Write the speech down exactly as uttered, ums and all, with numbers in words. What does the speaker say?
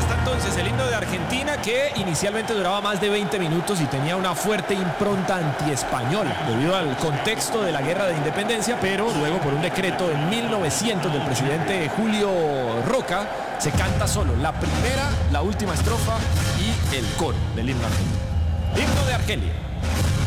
está entonces el himno de Argentina, que inicialmente duraba más de veinte minutos y tenía una fuerte impronta antiespañola debido al contexto de la guerra de independencia, pero luego por un decreto en mil novecientos del presidente Julio Roca se canta solo la primera, la última estrofa y el coro del himno argentino. Himno de Argelia.